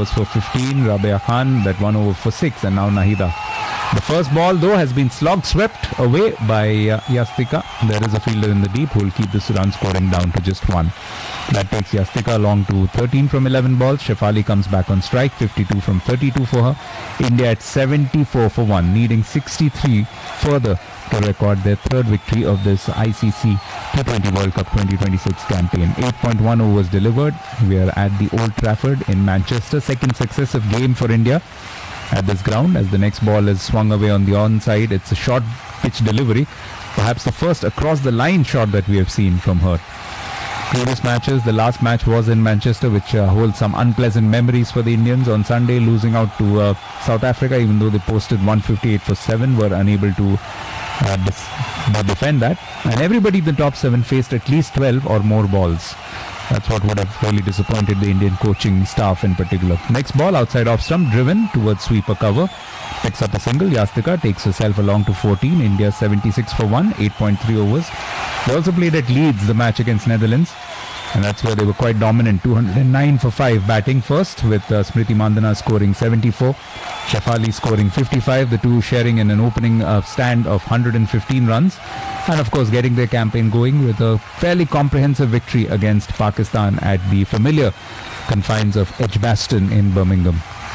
overs for 15. Rabia Khan, that 1 over for 6, and now Nahida. The first ball, though, has been swept away by Yastika. There is a fielder in the deep who will keep this run scoring down to just 1. That takes Yastika along to 13 from 11 balls. Shefali comes back on strike, 52 from 32 for her. India at 74 for 1, needing 63 further to record their third victory of this ICC T20 World Cup 2026 campaign. 8.1 overs delivered. We are at the Old Trafford in Manchester. Second successive game for India at this ground, as the next ball is swung away on the onside. It's a short pitch delivery, perhaps the first across the line shot that we have seen from her. Previous matches, the last match was in Manchester, which holds some unpleasant memories for the Indians. On Sunday, losing out to South Africa, even though they posted 158 for 7, were unable to defend that. And everybody in the top 7 faced at least 12 or more balls. That's what would have really disappointed the Indian coaching staff in particular. Next ball outside off stump, driven towards sweeper cover. Picks up a single. Yastika takes herself along to 14. India 76 for 1, 8.3 overs. They also played at Leeds, the match against Netherlands. And that's where they were quite dominant. 209 for 5 batting first, with Smriti Mandhana scoring 74. Shefali scoring 55. The two sharing in an opening stand of 115 runs. And of course getting their campaign going with a fairly comprehensive victory against Pakistan at the familiar confines of Edgbaston in Birmingham.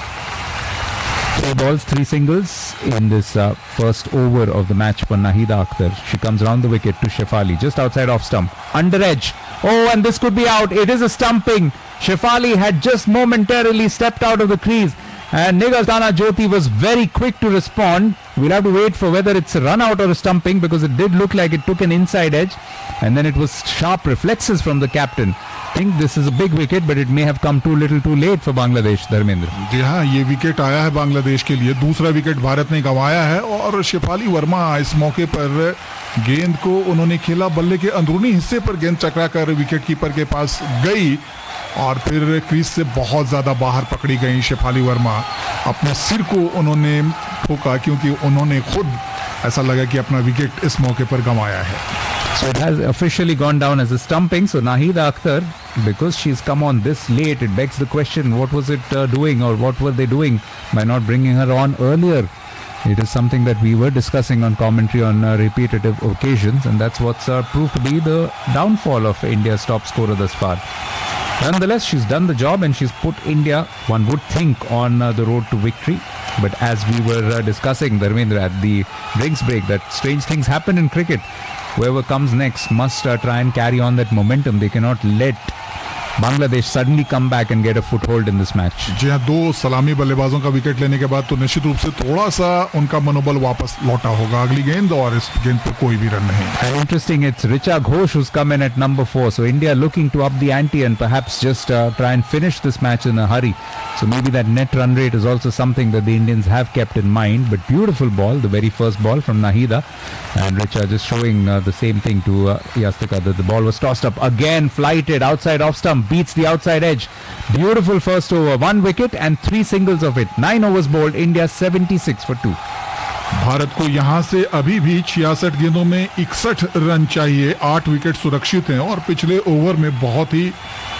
3 balls, 3 singles in this first over of the match for Nahida Akhtar. She comes around the wicket to Shefali, just outside off stump. Under edge. Oh, and this could be out. It is a stumping. Shefali had just momentarily stepped out of the crease, and Nigasthana Jyoti was very quick to respond. We'll have to wait for whether it's a run out or a stumping, because it did look like it took an inside edge, and then it was sharp reflexes from the captain. I think this is a big wicket, but it may have come too little too late for Bangladesh, Dharmendra. जी हाँ, ये wicket आया है बांग्लादेश के लिए. दूसरा wicket Bharat ने गंवाया है, और शेफाली वर्मा इस मौके पर गेंद को उन्होंने खेला, बल्ले के अंदरूनी हिस्से पर गेंद चकराकर विकेट कीपर के पास गई, और फिर क्रीज से बहुत ज़्यादा बाहर पकड़ी गई शेफाली वर्मा. अपने सिर को उन्होंने ठोका, क्योंकि उन्होंने खुद ऐसा लगा कि अपना विकेट इस मौके पर गंवाया है. So it has officially gone down as a stumping. So Nahida Akhtar, because she's come on this late, it begs the question, what was it doing, or what were they doing by not bringing her on earlier? It is something that we were discussing on commentary on repetitive occasions, and that's what's proved to be the downfall of India's top scorer thus far. Nonetheless, she's done the job, and she's put India, one would think, on the road to victory. But as we were discussing, Dharmendra, at the drinks break, that strange things happen in cricket. Whoever comes next must try and carry on that momentum. They cannot let Bangladesh suddenly come back and get a foothold in this match. जी हाँ, 2 सलामी बल्लेबाजों का wicket लेने के बाद तो निश्चित रूप से थोड़ा सा उनका मनोबल वापस लौटा होगा. अगली गेंद, और इस गेंद पर कोई भी रन नहीं. And interesting, it's Richa Ghosh who's come in at number 4. So India looking to up the ante and perhaps just try and finish this match in a hurry. So maybe that net run rate is also something that the Indians have kept in mind. But beautiful ball, the very first ball from Nahida, and Richa just showing the same thing to Yastika, that the ball was tossed up again, flighted outside off stump, beats the outside edge. Beautiful first over, 1 wicket and 3 singles of it. 9 overs bowled, India 76 for 2. Bharat को यहां से अभी भी 66 गेंदों में 61 run चाहिए. 8 wicket सुरक्षित हैं, और पिछले ओवर में बहुत ही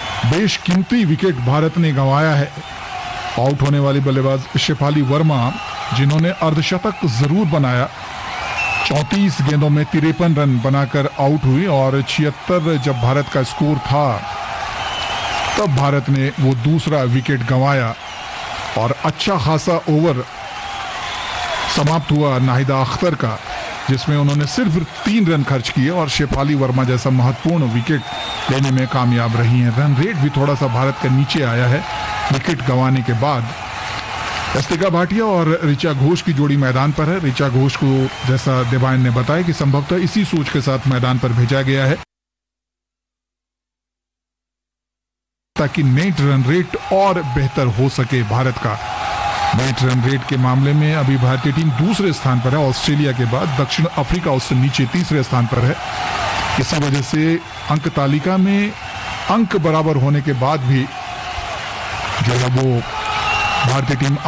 बेशकीमती विकेट भारत ने गंवाया है. आउट होने वाली बल्लेबाज शेफाली वर्मा, जिन्होंने अर्धशतक जरूर बनाया, 34 गेंदों में 53 रन बनाकर आउट हुई, और 76 जब भारत का स्कोर था तब भारत ने वो दूसरा विकेट गंवाया. और अच्छा खासा ओवर समाप्त हुआ नाहिदा अख्तर का, जिसमें उन्होंने सिर्फ 3 रन खर्च किए, और शेफाली वर्मा जैसा महत्वपूर्ण विकेट लेने में कामयाब रही हैं. रन रेट भी थोड़ा सा भारत का नीचे आया है विकेट गंवाने के बाद. यस्तिका भाटिया और ऋचा घोष की जोड़ी मैदान पर है. ऋचा घोष को, जैसा देवायन ने बताया, कि संभवतः इसी सोच के साथ मैदान पर भेजा गया है ताकि नेट रन रेट और बेहतर हो सके भारत का. नेट रन रेट के मामले में अभी भारतीय टीम दूसरे स्थान पर है. ऑस्ट्रेलिया के बाद दक्षिण अफ्रीका उससे नीचे तीसरे स्थान पर है. इसी वजह से अंक तालिका में अंक बराबर होने के बाद भी जो है वो भारतीय team.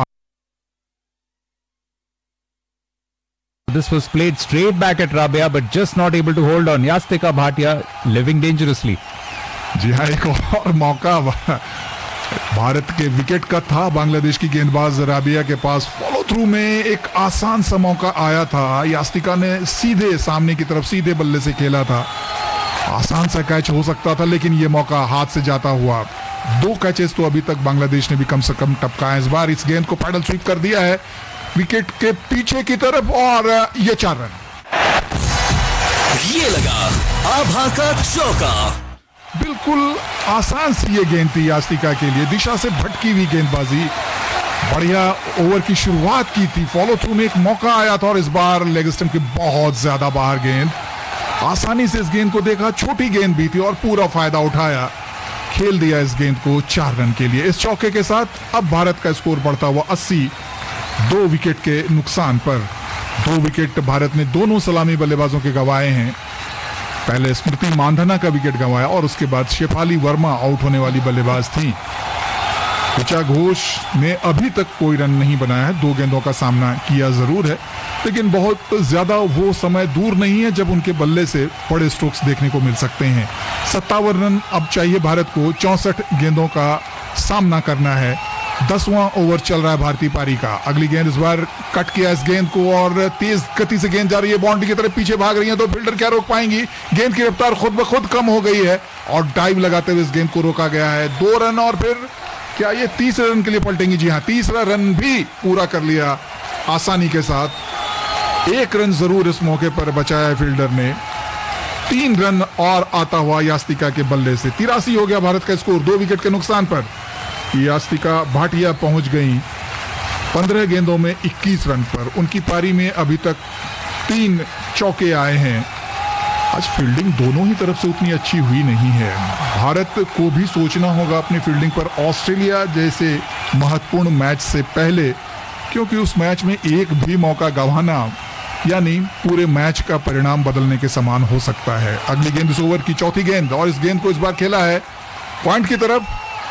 This was played straight back at Rabia, but just not able to hold on. Yastika Bhatia living dangerously. जी हाँ, एक और मौका भारत के विकेट का था। बांग्लादेश की गेंदबाज राबिया के पास फॉलो थ्रू में एक आसान सा मौका आया था। यास्तिका ने सीधे सामने की तरफ सीधे बल्ले से खेला था, आसान सा कैच हो सकता था, लेकिन ये मौका हाथ से जाता हुआ। 2 कैचेस तो अभी तक बांग्लादेश ने भी कम से कम टपका है। इस बार इस गेंद को पैडल स्वीप कर दिया है विकेट के पीछे की तरफ और ये 4 रन। ये लगा आभा का चौका। बिल्कुल आसान सी ये गेंद थी यास्तिका के लिए, दिशा से भटकी हुई गेंदबाजी। बढ़िया ओवर की शुरुआत की थी, फॉलो थ्रू में एक मौका आया था और इस बार लेग स्टंप की बहुत ज्यादा बाहर गेंद। आसानी से इस गेंद को देखा, छोटी गेंद भी थी और पूरा फायदा उठाया, खेल दिया इस गेंद को 4 रन के लिए। इस चौके के साथ अब भारत का स्कोर बढ़ता हुआ 80, 2 विकेट के नुकसान पर। 2 विकेट भारत ने दोनों सलामी बल्लेबाजों के गंवाए हैं। पहले स्मृति मांधाना का विकेट गंवाया और उसके बाद शेफाली वर्मा आउट होने वाली बल्लेबाज थी। ऋचा घोष ने अभी तक कोई रन नहीं बनाया है, 2 गेंदों का सामना किया जरूर है, लेकिन बहुत ज्यादा वो समय दूर नहीं है जब उनके बल्ले से बड़े स्ट्रोक्स देखने को मिल सकते हैं। 57 रन अब चाहिए भारत को, 64 गेंदों का सामना करना है। 10वां ओवर चल रहा है भारतीय पारी का। अगली गेंद इस बार कट किया इस गेंद को और तेज गति से गेंद जा रही है, बाउंड्री की तरफ पीछे भाग रही है, तो फील्डर क्या रोक पाएंगी। गेंद की रफ्तार खुद ब खुद कम हो गई है और डाइव लगाते हुए इस गेंद को रोका गया है। 2 रन और फिर क्या ये तीसरे रन के लिए पलटेंगी? जी हाँ, तीसरा रन भी पूरा कर लिया आसानी के साथ। 1 रन जरूर इस मौके पर बचाया है फील्डर ने। 3 रन और आता हुआ यास्तिका के बल्ले से 83 हो गया भारत का स्कोर 2 विकेट के नुकसान पर। यास्तिका भाटिया पहुंच गई 15 गेंदों में 21 रन पर। उनकी पारी में अभी तक 3 चौके आए हैं। आज फील्डिंग दोनों ही तरफ से उतनी अच्छी हुई नहीं है। भारत को भी सोचना होगा अपनी फील्डिंग पर ऑस्ट्रेलिया जैसे महत्वपूर्ण मैच से पहले, क्योंकि उस मैच में एक भी मौका गंवाना यानी पूरे मैच का परिणाम बदलने के समान हो सकता है। अगली गेंद इस ओवर की चौथी गेंद और इस गेंद को इस बार खेला है पॉइंट की तरफ,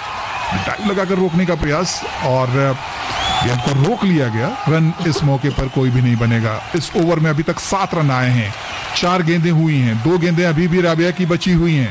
डाइव लगाकर रोकने का प्रयास और गेंद को रोक लिया गया। रन इस मौके पर कोई भी नहीं बनेगा। इस ओवर में अभी तक 7 रन आए हैं, 4 गेंदें हुई हैं, 2 गेंदें अभी भी राबिया की बची हुई हैं।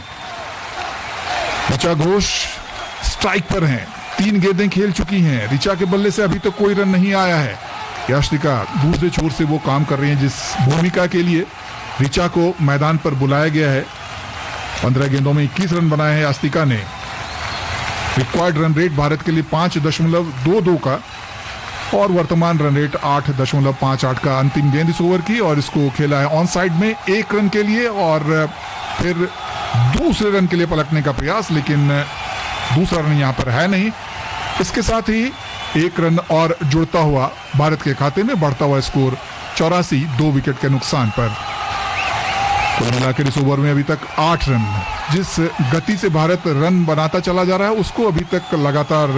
ऋचा घोष स्ट्राइक पर हैं, 3 गेंदें खेल चुकी हैं। ऋचा के बल्ले से अभी तक कोई रन नहीं आया है। यास्तिका दूसरे छोर से वो काम कर रही हैं जिस भूमिका के लिए ऋचा को मैदान पर बुलाया गया है। 15 गेंदों में 21 रन बनाए हैं यास्तिका ने। रिक्वायर्ड रन रेट भारत के लिए 5.22 का और वर्तमान रन रेट 8.58 का। अंतिम गेंद इस ओवर की और इसको खेला है ऑन साइड में 1 रन के लिए और फिर दूसरे रन के लिए पलटने का प्रयास, लेकिन दूसरा रन यहां पर है नहीं। इसके साथ ही 1 रन और जुड़ता हुआ भारत के खाते में बढ़ता हुआ स्कोर 84, 2 विकेट के नुकसान पर। कुल मिलाकर इस ओवर में अभी तक 8 रन। जिस गति से भारत रन बनाता चला जा रहा है उसको अभी तक लगातार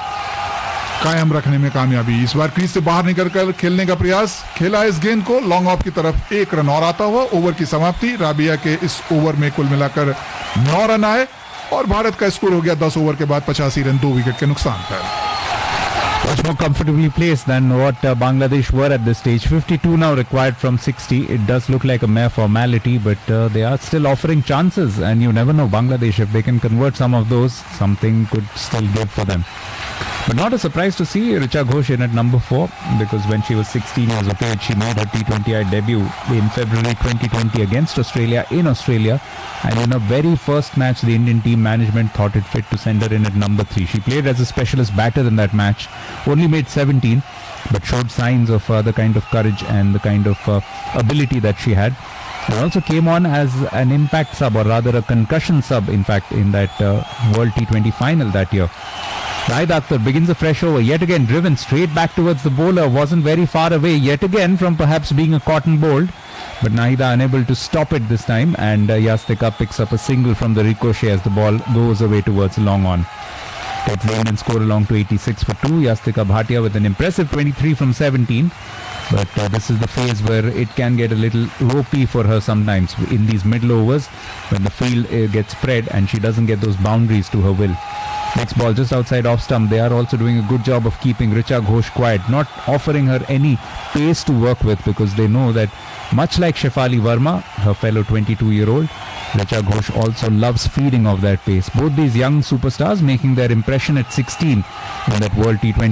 कायम रखने में कामयाबी। इस बार क्रीज से बाहर निकलकर खेलने का प्रयास, खेला इस गेंद को लॉन्ग ऑफ की तरफ, 1 रन और आता हुआ ओवर की समाप्ति। राबिया के इस ओवर में कुल मिलाकर 9 रन आए और भारत का स्कोर हो गया 10 ओवर के बाद 85 रन 2 विकेट के नुकसान पर। Much more comfortably placed than what Bangladesh were at this stage. 52 now required from 60. It does look like a mere formality, but they are still offering chances, and you never know. Bangladesh, if they can convert some of those, something could still give for them. But not a surprise to see Richa Ghosh in at number 4, because when she was 16 years of age, she made her T20I debut in February 2020 against Australia in Australia. And in her very first match, the Indian team management thought it fit to send her in at number 3. She played as a specialist batter in that match, only made 17, but showed signs of the kind of courage and the kind of ability that she had. And also came on as an impact sub, or rather a concussion sub, in fact, in that World T20 final that year. Nahida Akhtar begins a fresh over, yet again driven straight back towards the bowler, wasn't very far away yet again from perhaps being a cotton bowled, but Nahida unable to stop it this time, and Yastika picks up a single from the ricochet as the ball goes away towards long on. Takes the Indian score along to 86 for 2. Yastika Bhatia with an impressive 23 from 17. But this is the phase where it can get a little ropey for her sometimes in these middle overs when the field gets spread and she doesn't get those boundaries to her will. Next ball just outside off stump. They are also doing a good job of keeping Richa Ghosh quiet, not offering her any pace to work with, because they know that much like Shefali Verma, her fellow 22-year-old, Richa Ghosh also loves feeding off that pace. Both these young superstars making their impression at 16 in that World T20